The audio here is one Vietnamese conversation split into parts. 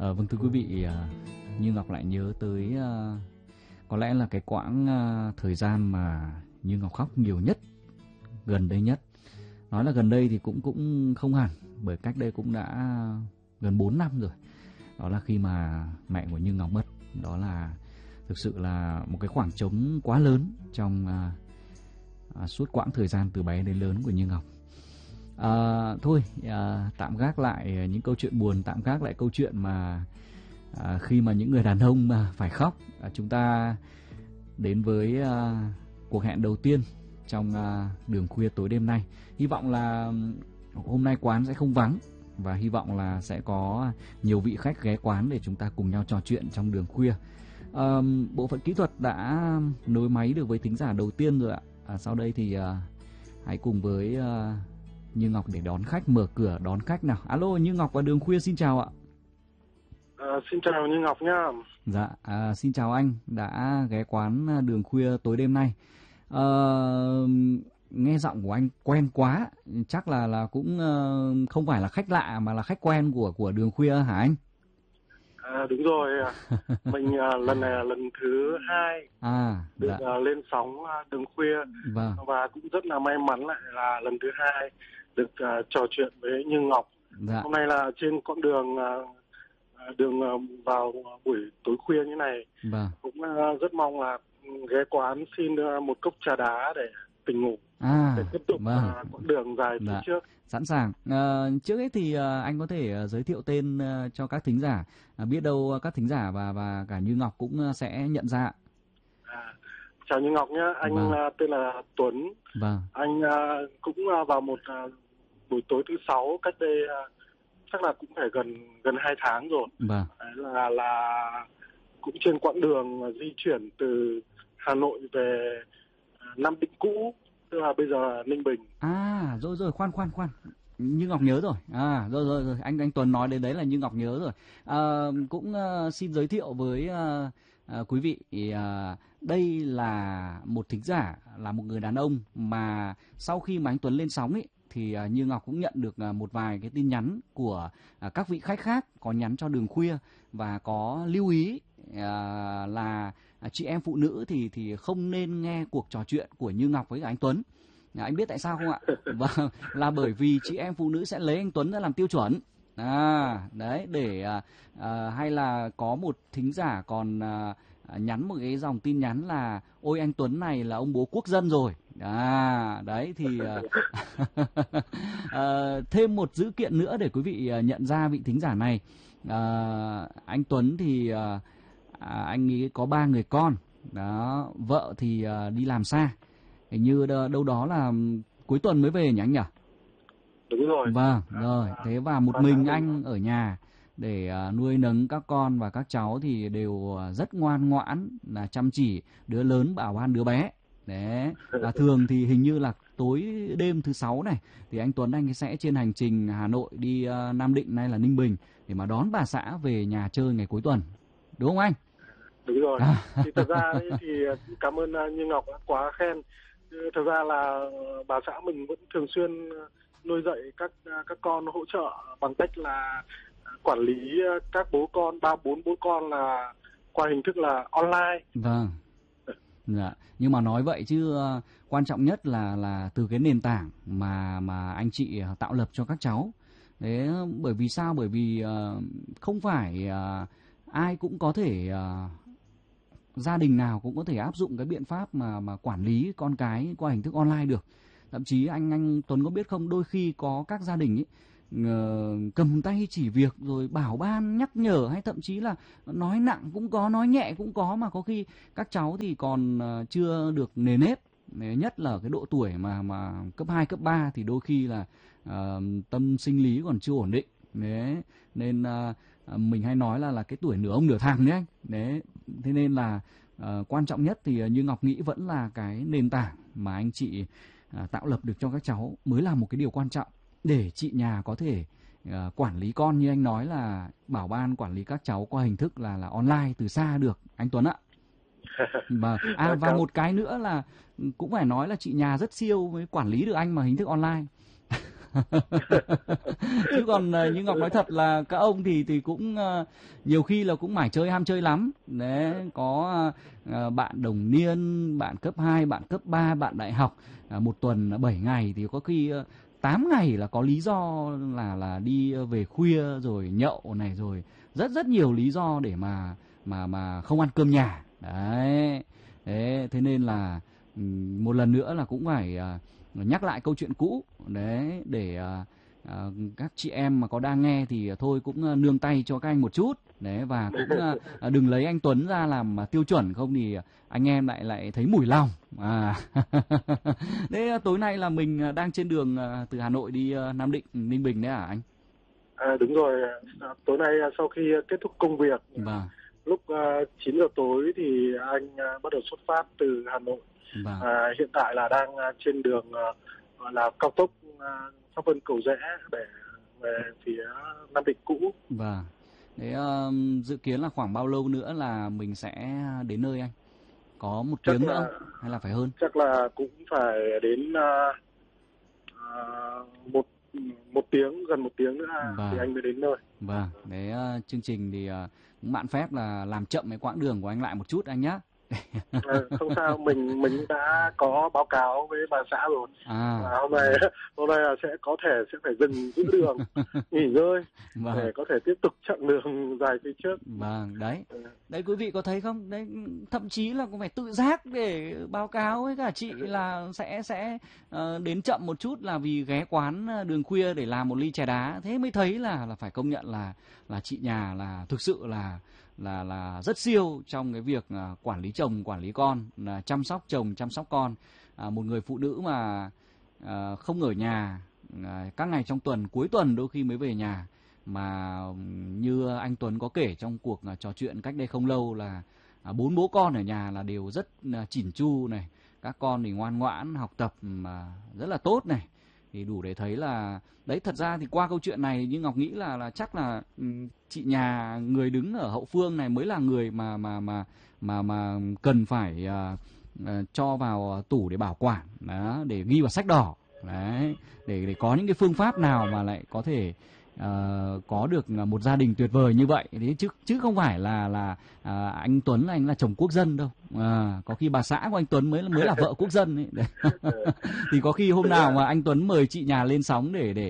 Vâng thưa quý vị, Như Ngọc lại nhớ tới có lẽ là cái quãng thời gian mà Như Ngọc khóc nhiều nhất, gần đây nhất. Nói là gần đây thì cũng không hẳn, bởi cách đây cũng đã gần 4 năm rồi. Đó là khi mà mẹ của Như Ngọc mất. Đó là thực sự là một cái khoảng trống quá lớn trong suốt quãng thời gian từ bé đến lớn của Như Ngọc. Thôi, tạm gác lại những câu chuyện buồn, tạm gác lại câu chuyện mà khi mà những người đàn ông mà phải khóc. Chúng ta đến với cuộc hẹn đầu tiên trong đường khuya tối đêm nay. Hy vọng là hôm nay quán sẽ không vắng, và hy vọng là sẽ có nhiều vị khách ghé quán để chúng ta cùng nhau trò chuyện trong đường khuya. Bộ phận kỹ thuật đã nối máy được với thính giả đầu tiên rồi ạ. Sau đây thì hãy cùng với Như Ngọc để đón khách, mở cửa đón khách nào. Alo, Như Ngọc và đường khuya xin chào ạ. Xin chào Như Ngọc nhá. Dạ, xin chào anh đã ghé quán đường khuya tối đêm nay. Nghe giọng của anh quen quá, chắc là cũng không phải là khách lạ mà là khách quen của đường khuya hả anh? Đúng rồi, mình lần này là lần thứ 2 được lên sóng đường khuya. Vâng. Và cũng rất là may mắn lại là lần thứ 2 được trò chuyện với Như Ngọc. Dạ. Hôm nay là trên con đường vào buổi tối khuya như này. Vâng. Cũng rất mong là ghé quán xin một cốc trà đá để tỉnh ngủ, để tiếp tục quãng đường dài phía trước. Sẵn sàng. Trước ấy thì anh có thể giới thiệu tên cho các thính giả, biết đâu các thính giả và cả Như Ngọc cũng sẽ nhận ra. Chào Như Ngọc nhé, anh tên là Tuấn. Vâng. Anh cũng vào một buổi tối thứ 6 cách đây chắc là cũng phải gần 2 tháng rồi. Vâng. Là cũng trên quãng đường di chuyển từ Hà Nội về Nam Định cũ, tức là bây giờ là Ninh Bình. Rồi, khoan. Như Ngọc nhớ rồi. Rồi. Anh Tuấn nói đến đấy là Như Ngọc nhớ rồi. Cũng xin giới thiệu với quý vị, đây là một thính giả, là một người đàn ông mà sau khi mà anh Tuấn lên sóng ấy, thì Như Ngọc cũng nhận được một vài cái tin nhắn của các vị khách khác có nhắn cho đường khuya và có lưu ý là chị em phụ nữ thì không nên nghe cuộc trò chuyện của Như Ngọc với cả anh Tuấn. Anh biết tại sao không ạ? Vâng, là bởi vì chị em phụ nữ sẽ lấy anh Tuấn ra làm tiêu chuẩn. Đấy, để hay là có một thính giả còn nhắn một cái dòng tin nhắn là ôi anh Tuấn này là ông bố quốc dân rồi. Đấy thì thêm một dữ kiện nữa để quý vị nhận ra vị thính giả này. Anh Tuấn thì anh ấy có 3 người con. Đó, vợ thì đi làm xa. Hình như đâu đó là cuối tuần mới về nhỉ anh nhỉ? Đúng rồi. Vâng, rồi. Thế và một mình anh ở nhà để nuôi nấng các con, và các cháu thì đều rất ngoan ngoãn, là chăm chỉ, đứa lớn bảo ban đứa bé. Đấy. Và thường thì hình như là tối đêm thứ 6 này thì anh Tuấn anh sẽ trên hành trình Hà Nội đi Nam Định hay là Ninh Bình để mà đón bà xã về nhà chơi ngày cuối tuần. Đúng không anh? Đúng rồi. Thì thật ra thì cảm ơn Như Ngọc đã quá khen. Thật ra là bà xã mình vẫn thường xuyên nuôi dạy các con, hỗ trợ bằng cách là quản lý các bố con, 3-4 bố con là qua hình thức là online. Vâng. Dạ. Nhưng mà nói vậy chứ quan trọng nhất là từ cái nền tảng mà anh chị tạo lập cho các cháu. Đấy, bởi vì sao? Bởi vì không phải ai cũng có thể, gia đình nào cũng có thể áp dụng cái biện pháp mà quản lý con cái qua hình thức online được. Thậm chí anh Tuấn có biết không, đôi khi có các gia đình ấy cầm tay chỉ việc rồi bảo ban nhắc nhở, hay thậm chí là nói nặng cũng có, nói nhẹ cũng có, mà có khi các cháu thì còn chưa được nề nếp, nhất là cái độ tuổi mà cấp 2, cấp 3 thì đôi khi là tâm sinh lý còn chưa ổn định. Đấy, nên mình hay nói là cái tuổi nửa ông nửa thằng đấy anh. Đấy, thế nên là quan trọng nhất thì Như Ngọc nghĩ vẫn là cái nền tảng mà anh chị tạo lập được cho các cháu mới là một cái điều quan trọng, để chị nhà có thể quản lý con, như anh nói là bảo ban quản lý các cháu qua hình thức là online từ xa được anh Tuấn ạ. Và một cái nữa là cũng phải nói là chị nhà rất siêu mới quản lý được anh mà hình thức online. Chứ còn như Ngọc nói thật là các ông thì cũng nhiều khi là cũng mải chơi ham chơi lắm. Đấy, có bạn đồng niên, bạn cấp 2, bạn cấp 3, bạn đại học, một tuần 7 ngày thì có khi 8 ngày là có lý do là đi về khuya rồi nhậu này, rồi rất rất nhiều lý do để mà không ăn cơm nhà. Đấy. Thế nên là một lần nữa là cũng phải nhắc lại câu chuyện cũ đấy, để các chị em mà có đang nghe thì thôi cũng nương tay cho các anh một chút đấy, và cũng đừng lấy anh Tuấn ra làm tiêu chuẩn, không thì anh em lại thấy mủi lòng. Thế tối nay là mình đang trên đường từ Hà Nội đi Nam Định, Ninh Bình đấy hả anh? Đúng rồi, tối nay sau khi kết thúc công việc, Vâng. lúc 9 giờ tối thì anh bắt đầu xuất phát từ Hà Nội. Vâng. Hiện tại là đang trên đường là cao tốc Pháp Vân Cầu Giẽ để về phía Nam Định cũ. Vâng. Thế dự kiến là khoảng bao lâu nữa là mình sẽ đến nơi anh? Có một tiếng nữa hay là phải hơn? Chắc là cũng phải đến một tiếng, gần một tiếng nữa thì anh mới đến nơi. Vâng, đấy chương trình thì cũng mạn phép là làm chậm cái quãng đường của anh lại một chút anh nhé. Không sao, mình đã có báo cáo với bà xã rồi. Hôm nay là sẽ phải dừng giữ đường nghỉ ngơi để có thể tiếp tục chặng đường dài phía trước. Vâng, đấy quý vị có thấy không? Đấy, thậm chí là cũng phải tự giác để báo cáo với cả chị là sẽ đến chậm một chút là vì ghé quán đường khuya để làm một ly chè đá. Thế mới thấy là phải công nhận là chị nhà là thực sự là rất siêu trong cái việc quản lý chồng, quản lý con, chăm sóc chồng, chăm sóc con. Một người phụ nữ mà không ở nhà các ngày trong tuần, cuối tuần đôi khi mới về nhà, mà như anh Tuấn có kể trong cuộc trò chuyện cách đây không lâu là 4 bố con ở nhà là đều rất chỉn chu này, các con thì ngoan ngoãn học tập rất là tốt này, thì đủ để thấy là đấy. Thật ra thì qua câu chuyện này như Ngọc nghĩ là chắc là chị nhà, người đứng ở hậu phương này mới là người mà cần phải cho vào tủ để bảo quản đó, để ghi vào sách đỏ đấy, để có những cái phương pháp nào mà lại có thể có được một gia đình tuyệt vời như vậy. Thế chứ không phải là anh Tuấn anh là chồng quốc dân đâu. Có khi bà xã của anh Tuấn mới là vợ quốc dân ấy. Thì có khi hôm nào mà anh Tuấn mời chị nhà lên sóng để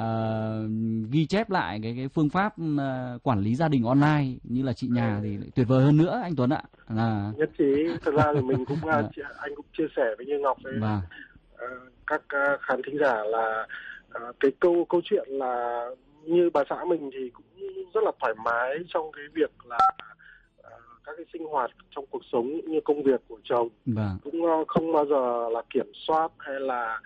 ghi chép lại cái phương pháp quản lý gia đình online như là chị nhà thì tuyệt vời hơn nữa anh Tuấn ạ. Nhất trí. Thật ra thì mình cũng anh cũng chia sẻ với Như Ngọc với các khán thính giả là cái câu chuyện là như bà xã mình thì cũng rất là thoải mái trong cái việc là các cái sinh hoạt trong cuộc sống như công việc của chồng. Cũng không bao giờ là kiểm soát hay là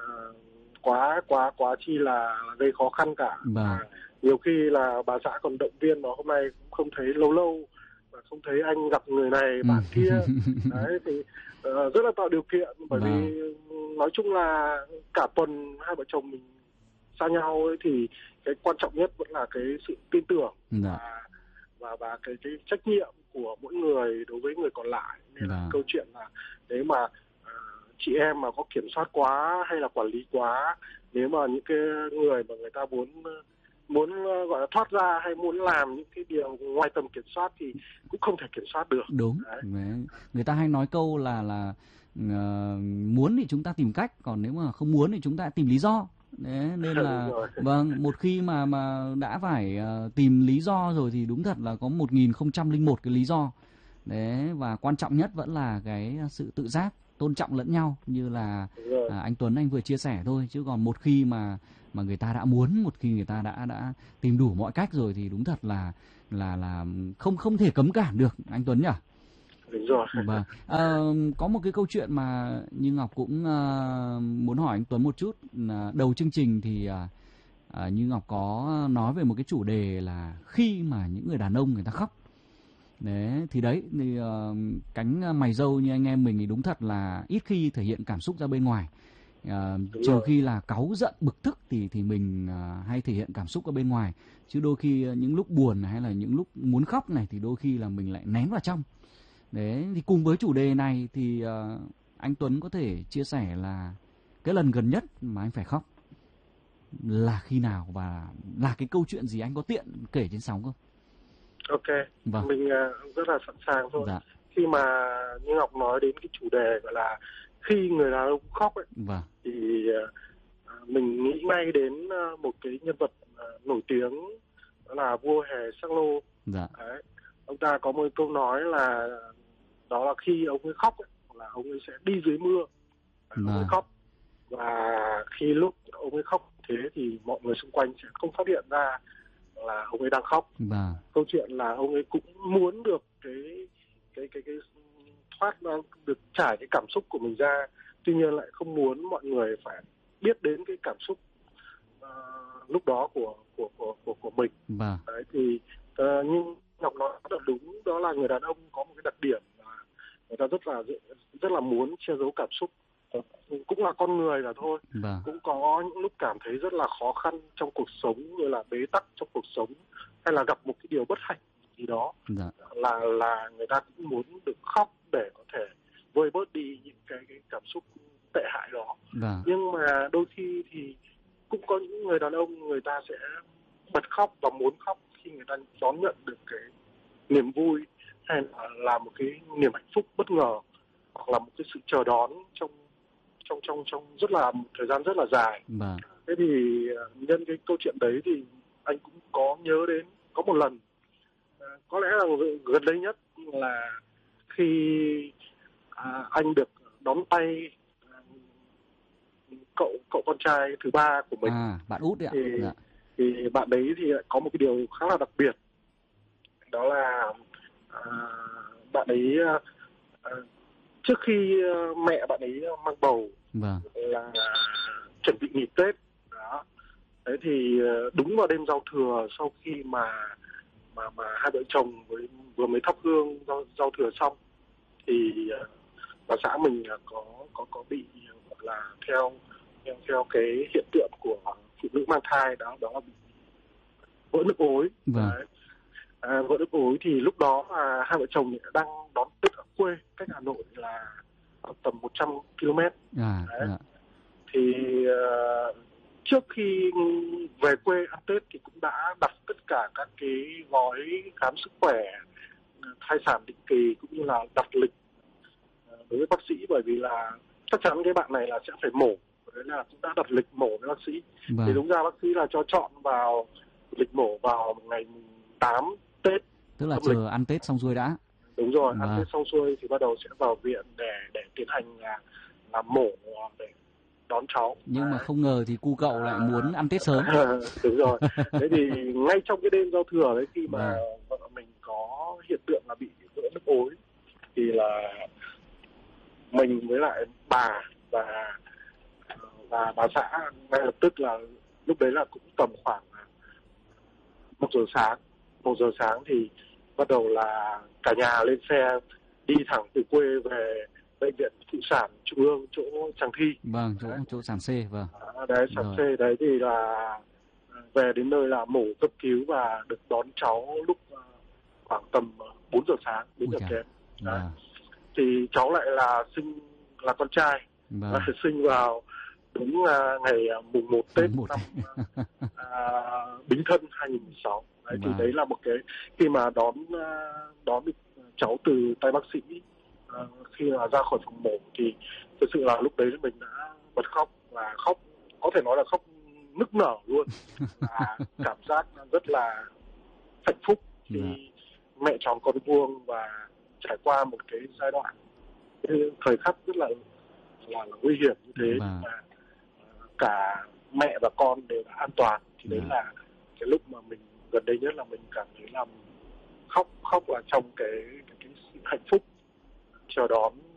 quá chi là gây khó khăn cả. Nhiều khi là bà xã còn động viên mà hôm nay cũng không thấy lâu mà không thấy anh gặp người này bạn kia. Đấy thì rất là tạo điều kiện, bởi vì nói chung là cả tuần hai vợ chồng mình xa nhau ấy, thì cái quan trọng nhất vẫn là cái sự tin tưởng và cái trách nhiệm của mỗi người đối với người còn lại. Nên là câu chuyện là nếu mà chị em mà có kiểm soát quá hay là quản lý quá, nếu mà những cái người mà người ta muốn gọi là thoát ra hay muốn làm những cái điều ngoài tầm kiểm soát thì cũng không thể kiểm soát được. Đúng. Người ta hay nói câu là muốn thì chúng ta tìm cách, còn nếu mà không muốn thì chúng ta tìm lý do. Đấy, nên là một khi mà đã phải tìm lý do rồi thì đúng thật là có 1001 cái lý do. Đấy, và quan trọng nhất vẫn là cái sự tự giác, tôn trọng lẫn nhau như là anh Tuấn anh vừa chia sẻ thôi. Chứ còn một khi mà người ta đã muốn, một khi người ta đã tìm đủ mọi cách rồi thì đúng thật là không thể cấm cản được anh Tuấn nhỉ? Đúng rồi. Có một cái câu chuyện mà như Ngọc cũng muốn hỏi anh Tuấn một chút. Đầu chương trình thì như Ngọc có nói về một cái chủ đề là khi mà những người đàn ông người ta khóc. Đấy, thì cánh mày râu như anh em mình thì đúng thật là ít khi thể hiện cảm xúc ra bên ngoài. Trừ khi là cáu giận bực tức thì mình hay thể hiện cảm xúc ở bên ngoài. Chứ đôi khi những lúc buồn hay là những lúc muốn khóc này thì đôi khi là mình lại nén vào trong. Đấy, thì cùng với chủ đề này thì anh Tuấn có thể chia sẻ là cái lần gần nhất mà anh phải khóc. là khi nào và là cái câu chuyện gì, anh có tiện kể trên sóng không? Ok, Vâng. mình rất là sẵn sàng thôi. Dạ. Khi mà như Ngọc nói đến cái chủ đề gọi là khi người đàn ông khóc ấy, Vâng. thì mình nghĩ ngay đến một cái nhân vật nổi tiếng, đó là vua Hề Sắc Lô. Dạ. Đấy. Ông ta có một câu nói là đó là khi ông ấy khóc ấy, là ông ấy sẽ đi dưới mưa, ông ấy khóc, và khi lúc ông ấy khóc thế thì mọi người xung quanh sẽ không phát hiện ra là ông ấy đang khóc. Câu chuyện là ông ấy cũng muốn được cái thoát được trải cái cảm xúc của mình ra, tuy nhiên lại không muốn mọi người phải biết đến cái cảm xúc lúc đó của mình. Đấy thì nhưng Ngọc nói rất là đúng, đó là người đàn ông có một cái đặc điểm là người ta rất là muốn che giấu cảm xúc. Cũng là con người là thôi, cũng có những lúc cảm thấy rất là khó khăn trong cuộc sống, rồi là bế tắc trong cuộc sống, hay là gặp một cái điều bất hạnh gì đó, là người ta cũng muốn được khóc để có thể vơi bớt đi những cái cảm xúc tệ hại đó. Nhưng mà đôi khi thì cũng có những người đàn ông, người ta sẽ bật khóc và muốn khóc khi người ta đón nhận được cái niềm vui, hay là một cái niềm hạnh phúc bất ngờ, hoặc là một cái sự chờ đón trong rất là một thời gian rất là dài. Thế thì nhân cái câu chuyện đấy thì anh cũng có nhớ đến có một lần, có lẽ là gần đây nhất, là khi anh được đón tay cậu con trai thứ ba của mình. Bạn út đấy ạ. Thì bạn đấy thì có một cái điều khá là đặc biệt, đó là bạn ấy trước khi mẹ bạn ấy mang bầu là chuẩn bị nghỉ Tết đó. Đấy thì đúng vào đêm giao thừa, sau khi mà hai vợ chồng vừa mới thắp hương giao thừa xong, thì bà xã mình có bị gọi là theo cái hiện tượng của phụ nữ mang thai, đó là bị vỡ nước ối. Đấy. Vỡ nước ối thì lúc đó là hai vợ chồng đang đón Tết ở quê, cách Hà Nội là tầm 100 km. Thì trước khi về quê ăn Tết thì cũng đã đặt tất cả các cái gói khám sức khỏe, thai sản định kỳ, cũng như là đặt lịch đối với bác sĩ, bởi vì là chắc chắn cái bạn này là sẽ phải mổ. Đấy là cũng đã đặt lịch mổ với bác sĩ. Thì đúng ra bác sĩ là cho chọn vào lịch mổ vào ngày 8 Tết. Tức là chờ ăn Tết xong xuôi đã. Đúng rồi, ăn Tết xong xuôi thì bắt đầu sẽ vào viện để tiến hành là mổ để đón cháu. Nhưng mà không ngờ thì cu cậu lại muốn ăn Tết sớm. Đúng rồi. Thế thì ngay trong cái đêm giao thừa đấy, khi mà vợ mình có hiện tượng là bị vỡ nước ối, thì là mình với lại bà và bà xã ngay lập tức là lúc đấy là cũng tầm khoảng 1 giờ sáng thì bắt đầu là cả nhà lên xe đi thẳng từ quê về bệnh viện phụ sản trung ương, chỗ Tràng Thi. Chỗ sản C. Đấy, sản C đấy, thì là về đến nơi là mổ cấp cứu và được đón cháu lúc khoảng tầm 4 giờ sáng, 4 giờ kém. Thì cháu lại là con trai, sinh vào đúng ngày mùng 1 Tết năm Bính Thân 2016. Đấy, thì đấy là một cái khi mà đón được cháu từ tay bác sĩ, khi mà ra khỏi phòng mổ thì thực sự là lúc đấy mình đã bật khóc, và khóc có thể nói là khóc nức nở luôn. Cảm giác rất là hạnh phúc khi mẹ tròn con vuông và trải qua một cái giai đoạn, cái thời khắc rất là nguy hiểm như thế, nhưng mà cả mẹ và con đều đã an toàn. Thì đấy là cái lúc mà mình gần đây nhất là mình cảm thấy là khóc là trong cái hạnh phúc chờ đón